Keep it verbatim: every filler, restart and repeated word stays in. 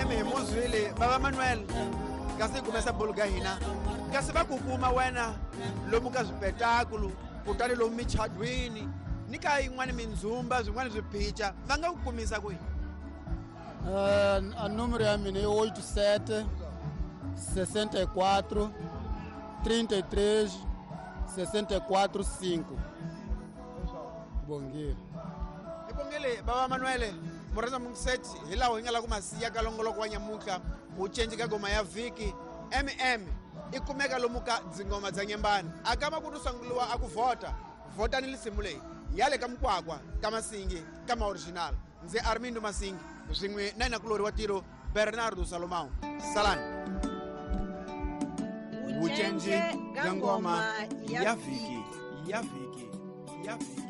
mi hi muzwile baba Manuel kasi kumesa buluga hina kasi va kukuma wena lomu ka swipetakulu kutani lomu michadwini ni ka yin'wana mindzumba zwin'wana swiphica va nga ku kumisa kwihi? Uh, a número ya mina é oito sete sessenta e quatro trinta e três sessenta e quatro cinco. Bongile. I bongile baba Manuel mureza mungiseti hi laha hi nga la ku masiya ka longoloko wa nyamutlha u cenci ka goma ya vhiki M M i kumeka lomu ka dzingoma dza Nyembani akama ku tusanguliwa aku vhota vhota ni lisimu leyi yale ka Mukwakwa ka Masingi ka ma-original ndzi Armindo Masingi zwin'we na inakulori wa tiro Bernardo Salomão Salani ucenci bya ngoma ya vhiki ya vhiki ya vhiki.